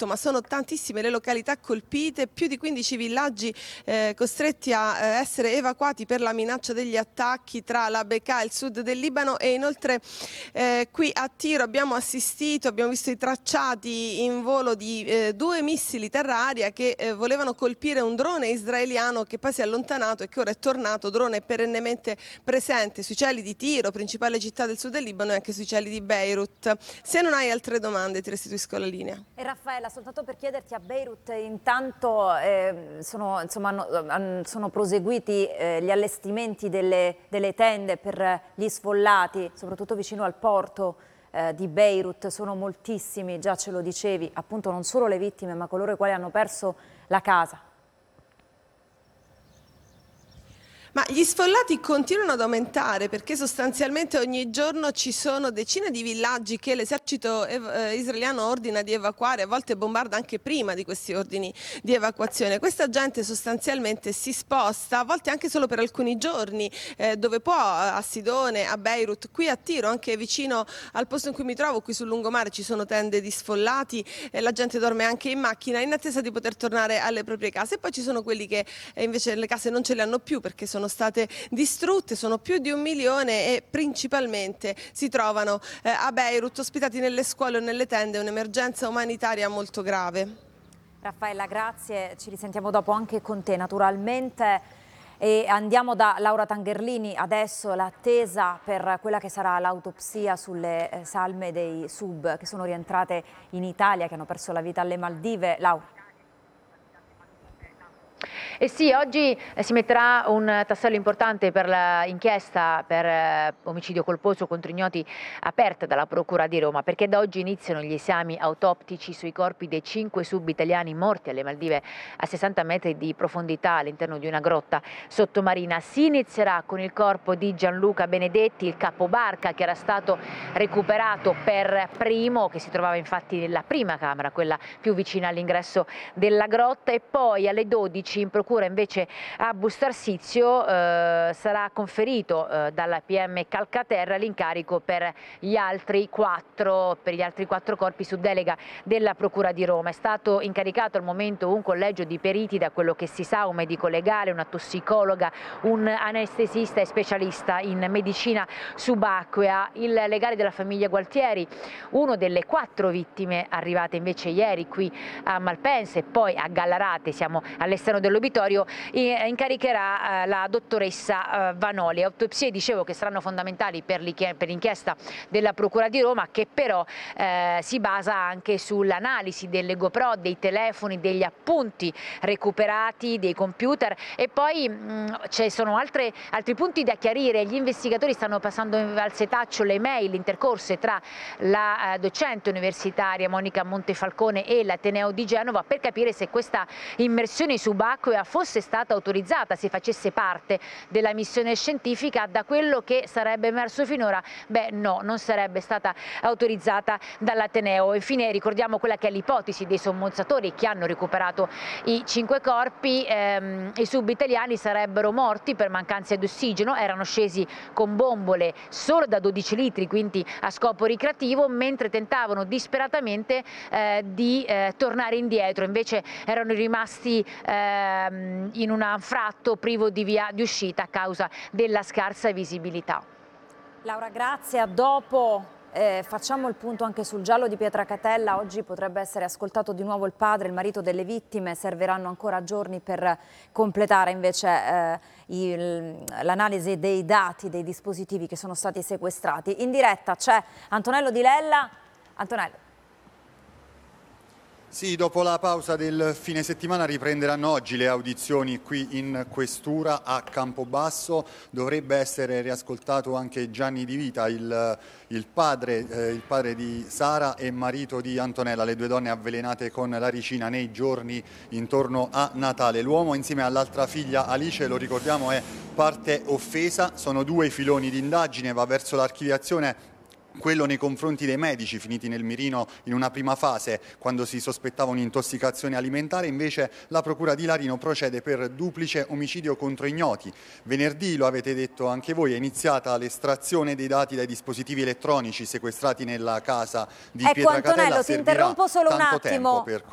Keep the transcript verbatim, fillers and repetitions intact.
detto, ma sono tantissime le località colpite, più di quindici villaggi eh, costretti a eh, essere evacuati per la minaccia degli attacchi tra la Bekaa e il sud del Libano, e inoltre eh, qui a Tiro abbiamo assistito, abbiamo visto i tracciati in volo di eh, due missili terra-aria che eh, volevano colpire un drone israeliano che poi si è allontanato e che ora è tornato. Drone perennemente presente sui cieli di Tiro, principale città del sud del Libano, e anche sui cieli di Beirut. Se non hai altre domande ti restituisco la linea. E Raffaella, soltanto per chiederti, a Beirut intanto eh, sono, insomma, hanno, sono proseguiti eh, gli allestimenti delle, delle tende per gli sfollati, soprattutto vicino al porto eh, di Beirut. Sono moltissimi, già ce lo dicevi, appunto non solo le vittime ma coloro i quali hanno perso la casa. Ma gli sfollati continuano ad aumentare, perché sostanzialmente ogni giorno ci sono decine di villaggi che l'esercito eh, israeliano ordina di evacuare, a volte bombarda anche prima di questi ordini di evacuazione. Questa gente sostanzialmente si sposta, a volte anche solo per alcuni giorni, eh, dove può, a Sidone, a Beirut, qui a Tiro, anche vicino al posto in cui mi trovo, qui sul lungomare ci sono tende di sfollati, eh, la gente dorme anche in macchina in attesa di poter tornare alle proprie case. E poi ci sono quelli che eh, invece le case non ce le hanno più perché sono sono state distrutte, sono più di un milione, e principalmente si trovano eh, a Beirut, ospitati nelle scuole o nelle tende. È un'emergenza umanitaria molto grave. Raffaella, grazie, ci risentiamo dopo anche con te naturalmente. E andiamo da Laura Tangherlini, adesso l'attesa per quella che sarà l'autopsia sulle eh, salme dei sub che sono rientrate in Italia, che hanno perso la vita alle Maldive. Laura. Eh sì, oggi si metterà un tassello importante per l'inchiesta per eh, omicidio colposo contro ignoti aperta dalla Procura di Roma, perché da oggi iniziano gli esami autoptici sui corpi dei cinque sub italiani morti alle Maldive a sessanta metri di profondità all'interno di una grotta sottomarina. Si inizierà con il corpo di Gianluca Benedetti, il capobarca che era stato recuperato per primo, che si trovava infatti nella prima camera, quella più vicina all'ingresso della grotta, e poi alle dodici in procura invece a Bustarsizio eh, sarà conferito eh, dalla P M Calcaterra l'incarico per gli altri quattro per gli altri quattro corpi su delega della Procura di Roma. È stato incaricato al momento un collegio di periti, da quello che si sa, un medico legale, una tossicologa, un anestesista e specialista in medicina subacquea. Il legale della famiglia Gualtieri, uno delle quattro vittime arrivate invece ieri qui a Malpensa e poi a Gallarate, siamo all'esterno dell'obitorio, incaricherà la dottoressa Vanoli. Autopsie, dicevo, che saranno fondamentali per l'inchiesta della Procura di Roma, che però eh, si basa anche sull'analisi delle GoPro, dei telefoni, degli appunti recuperati, dei computer, e poi mh, ci sono altre, altri punti da chiarire. Gli investigatori stanno passando al setaccio le mail intercorse tra la eh, docente universitaria Monica Montefalcone e l'Ateneo di Genova per capire se questa immersione subacquea fosse stata autorizzata, se facesse parte della missione scientifica. Da quello che sarebbe emerso finora, beh no, non sarebbe stata autorizzata dall'Ateneo. Infine ricordiamo quella che è l'ipotesi dei sommozzatori che hanno recuperato i cinque corpi. Ehm, i sub italiani sarebbero morti per mancanza di ossigeno, erano scesi con bombole solo da dodici litri, quindi a scopo ricreativo, mentre tentavano disperatamente eh, di eh, tornare indietro, invece erano rimasti eh, in un anfratto privo di via di uscita a causa della scarsa visibilità. Laura, grazie. A dopo. Eh, facciamo il punto anche sul giallo di Pietracatella. Oggi potrebbe essere ascoltato di nuovo il padre, il marito delle vittime. Serviranno ancora giorni per completare invece eh, l'analisi dei dati dei dispositivi che sono stati sequestrati. In diretta c'è Antonello Di Lella. Antonello. Sì, dopo la pausa del fine settimana riprenderanno oggi le audizioni qui in questura a Campobasso. Dovrebbe essere riascoltato anche Gianni Di Vita, il, il, padre, eh, il padre di Sara e marito di Antonella, le due donne avvelenate con la ricina nei giorni intorno a Natale. L'uomo insieme all'altra figlia Alice, lo ricordiamo, è parte offesa. Sono due i filoni di indagine, va verso l'archiviazione quello nei confronti dei medici finiti nel mirino in una prima fase quando si sospettava un'intossicazione alimentare. Invece la Procura di Larino procede per duplice omicidio contro ignoti. Venerdì, lo avete detto anche voi, è iniziata l'estrazione dei dati dai dispositivi elettronici sequestrati nella casa di ecco, Pietracatella. Antonello, ti interrompo solo un attimo. Per